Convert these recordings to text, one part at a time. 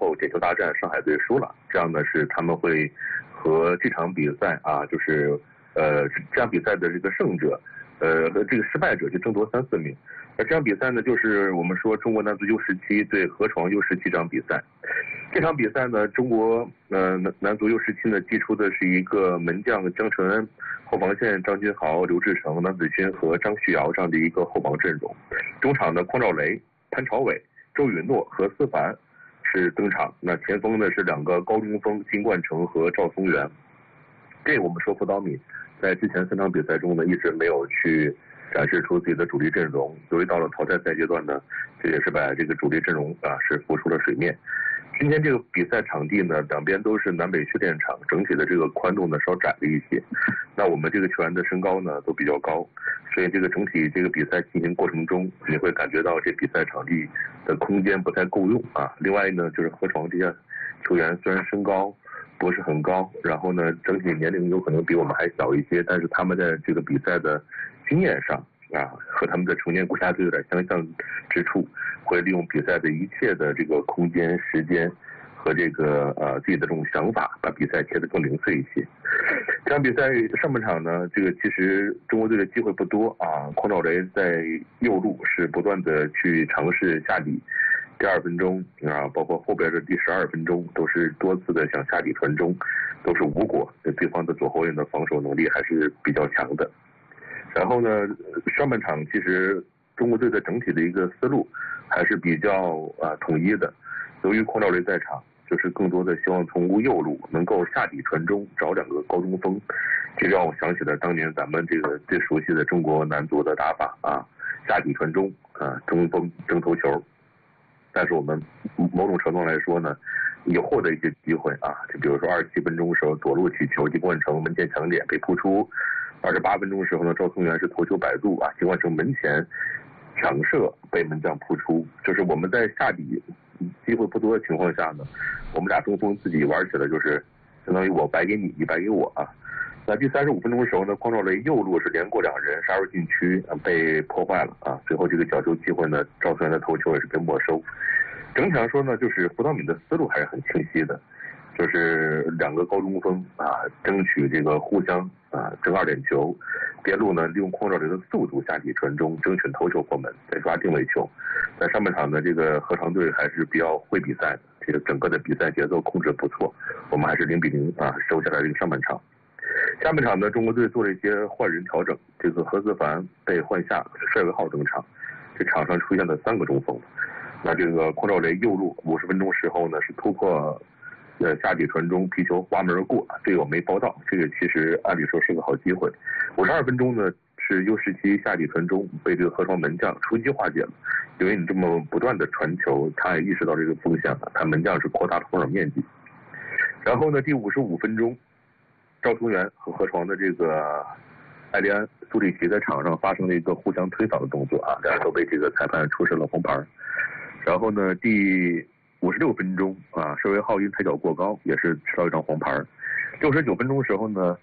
后点球大战上海队输了，这样呢是他们会和这场比赛啊，就是这场比赛的这个胜者，和这个失败者就争夺3、4名。而这场比赛呢，就是我们说中国男足 U17 对河床 U17这场比赛。这场比赛呢，中国男足 U17呢祭出的是一个门将姜承恩，后防线张金豪、刘志成、郎子勋和张旭尧这样的一个后防阵容。中场呢，匡兆雷、潘朝伟、周允诺和思凡是登场。那前锋呢是2个高中锋金冠成和赵松元。这我们说辅导米在之前3场比赛中呢一直没有去展示出自己的主力阵容，由于到了淘汰赛阶段呢，这也是把这个主力阵容是浮出了水面。今天这个比赛场地呢，两边都是南北训练场，整体的这个宽度呢稍窄了一些。那我们这个球员的身高呢都比较高，所以这个整体这个比赛进行过程中，你会感觉到这比赛场地的空间不太够用啊。另外呢，就是河床这些球员虽然身高不是很高，然后呢整体年龄有可能比我们还小一些，但是他们在这个比赛的经验上和他们的成年国家队有点相像之处，会利用比赛的一切的这个空间、时间和这个自己的这种想法，把比赛切得更零碎一些。这场比赛上半场呢，这个其实中国队的机会不多啊，匡兆雷在右路是不断的去尝试下底。第2分钟包括后边的第12分钟，都是多次的想下底传中，都是无果。对方的左后卫的防守能力还是比较强的。然后呢，上半场其实中国队的整体的一个思路还是比较统一的。由于匡兆雷在场，就是更多的希望从右路能够下底传中，找2个高中锋。这让我想起了当年咱们这个最熟悉的中国男足的打法下底传中中锋争头球。但是我们某种程度来说呢，也获得一些机会就比如说27分钟的时候左路起球，金冠成门前抢点被扑出。28分钟的时候呢，赵松元是头球摆渡金冠成门前抢射被门将扑出。就是我们在下底机会不多的情况下呢，我们俩中锋自己玩起来就是相当于我白给你，你白给我那第35分钟的时候呢，匡兆雷右路是连过2人杀入禁区被破坏了最后这个角球机会呢，赵松元的头球也是被没收。整体上说呢，就是辅导米的思路还是很清晰的，就是2个高中锋争取这个互相争2点球，边路呢利用匡兆雷的速度下底传中，争取头球破门，再抓定位球。在上半场呢，这个河床队还是比较会比赛的，这个整个的比赛节奏控制不错，我们还是0比0收下来这个上半场。下半场呢，中国队做了一些换人调整，这个何思凡被换下，帅位号登场，这场上出现了3个中锋。那这个匡兆雷右路50分钟时候呢，是突破下底传中，皮球滑门而过，这个我没报到，这个其实按理说是个好机会。52分钟呢，是 U17 下底传中被这个河床门将出击化解了，因为你这么不断的传球，他也意识到这个风险了，他门将是扩大了防守面积。然后呢，第55分钟，赵松元和河床的这个艾利安、苏里奇在场上发生了一个互相推搡的动作两人都被这个裁判出示了红牌。然后呢，第56分钟帅位号因抬脚过高也是吃到一张黄牌。69分钟的时候呢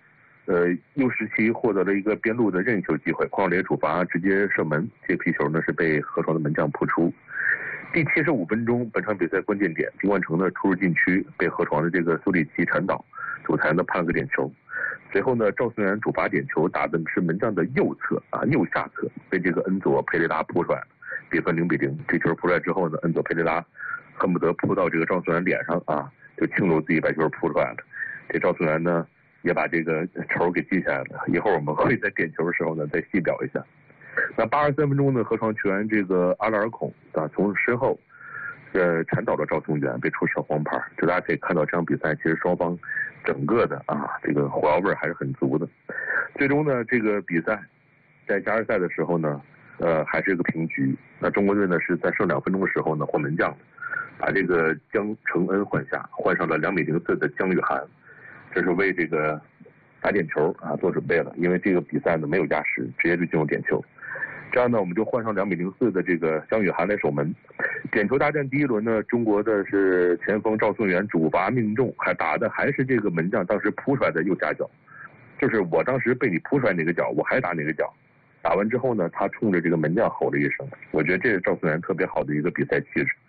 ，U17 获得了一个边路的任意球机会，匡兆雷主罚直接射门，这个皮球呢是被河床的门将扑出。第75分钟，本场比赛关键点，金冠成呢出入禁区被河床的这个苏里奇铲倒，主裁呢判了个点球。随后呢，赵松元主罚点球打的是门将的右侧右下侧，被这个恩佐佩雷拉扑出来了，比分0比0。这球扑出来之后呢，恩佐佩雷拉恨不得扑到这个赵松元脸上就庆祝自己把球扑出来了。这赵松元呢也把这个球给记下来了，一会儿我们会在点球的时候呢再细表一下。那83分钟呢，河床球员这个阿拉尔孔从身后铲倒了赵松元，被出示黄牌。就大家可以看到这场比赛其实双方整个的这个火药味还是很足的。最终呢，这个比赛在加时赛的时候呢还是一个平局。那中国队呢是在剩2分钟的时候呢换门将，把这个姜承恩换下，换上了2米04的姜宇涵，这是为这个打点球做准备了，因为这个比赛呢没有加时，直接就进入点球。这样呢，我们就换上2米04的这个姜宇涵来守门。点球大战第1轮呢，中国的是前锋赵松元主罚命中，还打的还是这个门将当时扑出来的右下角，就是我当时被你扑出来哪个角，我还打哪个角。打完之后呢，他冲着这个门将吼了一声，我觉得这是赵松元特别好的一个比赛气质。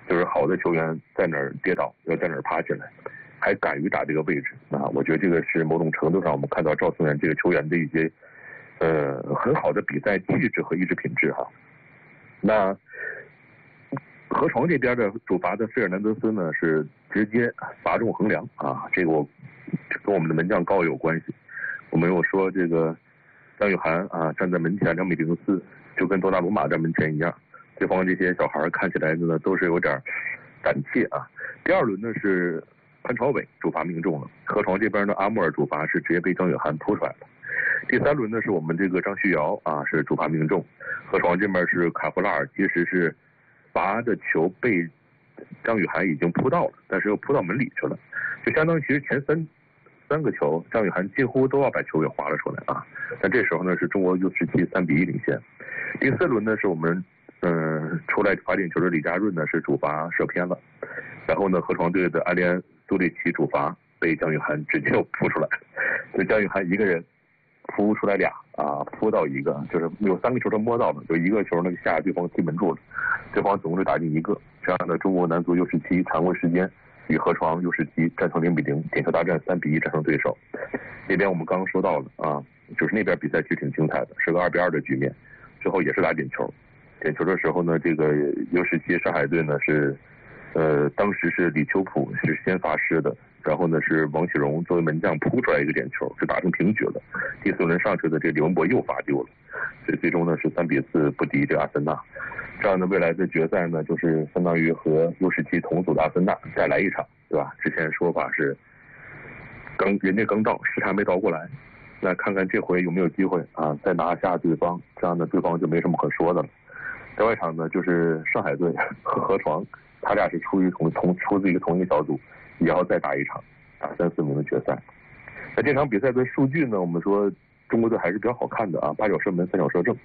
就是好的球员在哪儿跌倒，要在哪儿爬起来，还敢于打这个位置啊！我觉得这个是某种程度上我们看到赵松元这个球员的一些很好的比赛气质和意志品质哈。那河床这边的主罚的费尔南德斯呢是直接罚中横梁啊，这个跟我们的门将高有关系。我们又说这个张雨涵啊站在门前2.04米，就跟多纳鲁马站门前一样。对方这些小孩看起来呢都是有点胆怯啊。第二轮呢是潘朝伟主罚命中了，河床这边呢阿穆尔主罚是直接被张雨涵扑出来了。第三轮呢是我们这个张旭尧啊是主罚命中，河床这边是卡胡拉尔，其实是罚的球被张雨涵已经扑到了，但是又扑到门里去了，就相当于其实前三个球张雨涵几乎都要把球给划了出来啊。但这时候呢是中国U17 3-1领先。第四轮呢是我们出来罚点球的李家润呢是主罚射偏了，然后呢河床队的阿联苏里奇主罚被江雨涵直接扑出来，就江雨涵一个人扑出来俩啊，扑到一个，就是有3个球都摸到了，就一个球呢下对方踢门柱了，对方总共就打进1个。这样的中国男足U17常规时间与河床U17战成0-0，点球大战3-1战胜对手。这边我们刚刚说到了啊，就是那边比赛其实挺精彩的，是个2-2的局面，最后也是打点球。点球的时候呢，这个U17上海队呢是，当时是李秋普是先罚失的，然后呢是王启荣作为门将扑出来一个点球，是打成平局了。第4轮上去的这李文博又罚丢了，所以最终呢是3-4不敌这个阿森纳。这样的未来的决赛呢，就是相当于和U17同组的阿森纳再来一场，对吧？之前说法是人家刚到，时差没倒过来。那看看这回有没有机会啊，再拿下对方，这样的对方就没什么可说的了。在外场呢，就是上海队和河床，他俩是出自一个同一个小组，也要再打一场，打3、4名的决赛。那这场比赛的数据呢，我们说中国队还是比较好看的啊，8脚射门3脚射正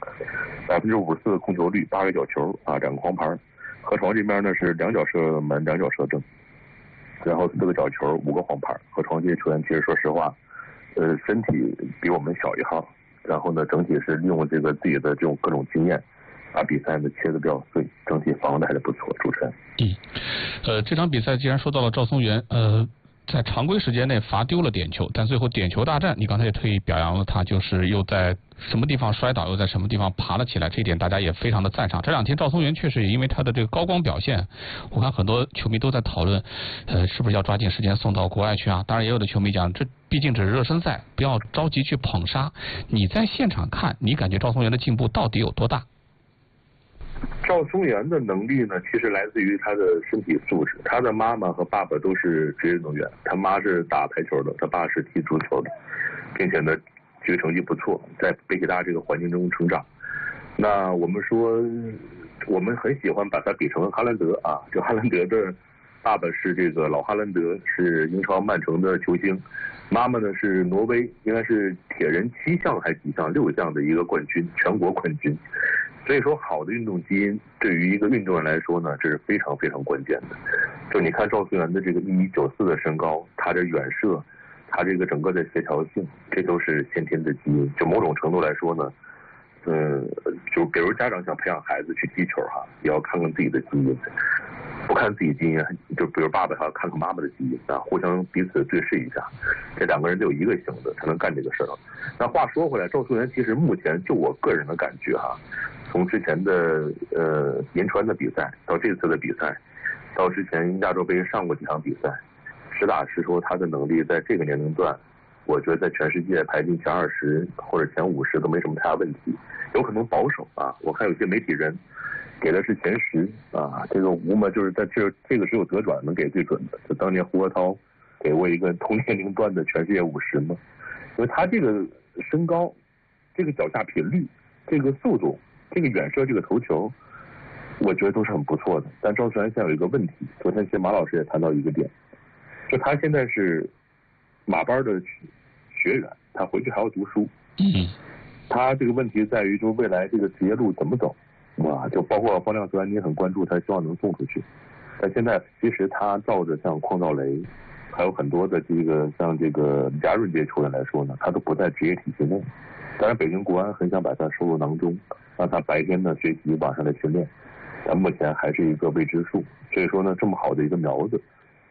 ，54%的控球率，8个角球啊，2个黄牌。河床这边呢是2脚射门2脚射正，然后4个角球5个黄牌。河床这些球员其实说实话，身体比我们小一号，然后呢整体是利用这个自己的这种各种经验。把比赛呢切得比较碎，整体防的还是不错。主持人， 这场比赛既然说到了赵松元，在常规时间内罚丢了点球，但最后点球大战，你刚才也特意表扬了他，就是又在什么地方摔倒，又在什么地方爬了起来，这一点大家也非常的赞赏。这2天赵松元确实也因为他的这个高光表现，我看很多球迷都在讨论，是不是要抓紧时间送到国外去啊？当然也有的球迷讲，这毕竟只是热身赛，不要着急去捧杀。你在现场看，你感觉赵松元的进步到底有多大？ 赵松元的能力呢，其实来自于他的身体素质。他的妈妈和爸爸都是职业运动员，他妈是打排球的，他爸是踢足球的，并且呢，这个成绩不错，在北体大这个环境中成长。那我们说，我们很喜欢把他比成哈兰德啊，就哈兰德的爸爸是这个老哈兰德，是英超曼城的球星，妈妈呢是挪威，应该是铁人7项还是几项6项的一个冠军，全国冠军。所以说，好的运动基因对于一个运动员来说呢，这是非常非常关键的。就你看赵松元的这个1.94米的身高，他的远射，他这个整个的协调性，这都是先天的基因。就某种程度来说呢，就比如家长想培养孩子去踢球哈，也要看看自己的基因，不看自己基因，就比如爸爸还要看看妈妈的基因啊，互相彼此对视一下，这2个人得有一个行的才能干这个事儿。那话说回来，赵松元其实目前就我个人的感觉哈。从之前的银川的比赛到这次的比赛，到之前亚洲杯上过几场比赛，实打实说他的能力在这个年龄段，我觉得在全世界排进前20或者前50都没什么太大问题，有可能保守啊。我看有些媒体人给的是前10啊，这个无嘛就是在这个只有德转能给最准的，就当年胡国涛给过一个同年龄段的全世界50嘛，因为他这个身高，这个脚下频率，这个速度。这个远射，这个头球，我觉得都是很不错的。但赵松元现在有一个问题，昨天其实马老师也谈到一个点，就他现在是马班的学员，他回去还要读书。他这个问题在于，就未来这个职业路怎么走啊？就包括方亮昨天你也很关注，他希望能送出去。但现在其实他照着像匡兆雷，还有很多的这个像这个李家润这些球员来说呢，他都不在职业体系内。当然，北京国安很想把他收入囊中，让他白天的学习，晚上的训练，但目前还是一个未知数。 所以说呢，这么好的一个苗子，